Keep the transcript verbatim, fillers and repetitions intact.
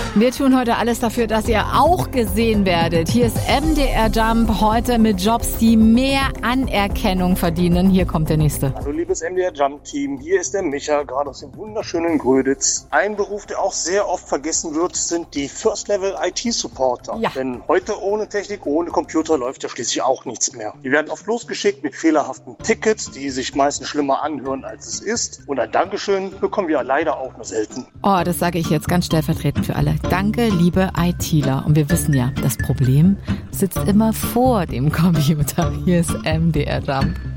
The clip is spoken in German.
Wir tun heute alles dafür, dass ihr auch gesehen werdet. Hier ist M D R Jump, heute mit Jobs, die mehr Anerkennung verdienen. Hier kommt der nächste. Hallo liebes M D R Jump Team, hier ist der Micha, gerade aus dem wunderschönen Gröditz. Ein Beruf, der auch sehr oft vergessen wird, sind die First Level I T Supporter. Ja. Denn heute ohne Technik, ohne Computer läuft ja schließlich auch nichts mehr. Die werden oft losgeschickt mit fehlerhaften Tickets, die sich meistens schlimmer anhören, als es ist. Und ein Dankeschön bekommen wir leider auch nur selten. Oh, das sage ich jetzt ganz stellvertretend für alle. Danke, liebe ITler. Und wir wissen ja, das Problem sitzt immer vor dem Computer. Hier ist M D R Jump.